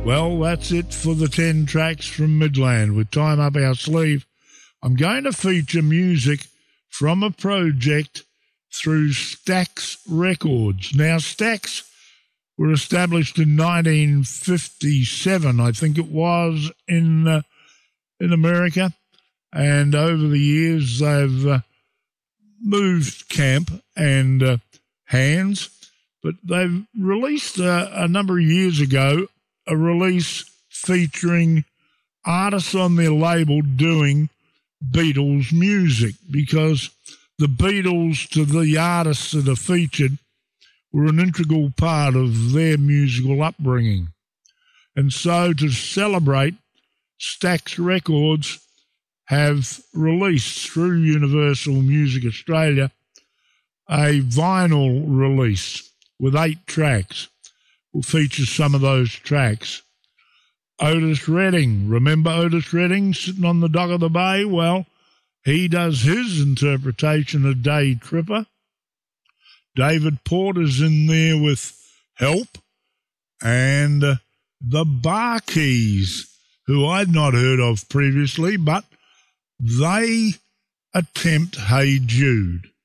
Well, that's it for the 10 tracks from Midland. With time up our sleeve, I'm going to feature music from a project through Stax Records. Now, Stax were established in 1957, I think it was, in America. And over the years, they've moved camp and hands. But they've released a number of years ago a release featuring artists on their label doing Beatles music, because the Beatles, to the artists that are featured, were an integral part of their musical upbringing. And so to celebrate, Stax Records have released through Universal Music Australia a vinyl release with 8 tracks. We'll feature some of those tracks. Otis Redding. Remember Otis Redding sitting on the dock of the bay? Well, he does his interpretation of Day Tripper. David Porter's in there with Help. And the Bar Keys, who I'd not heard of previously, but they attempt Hey Jude.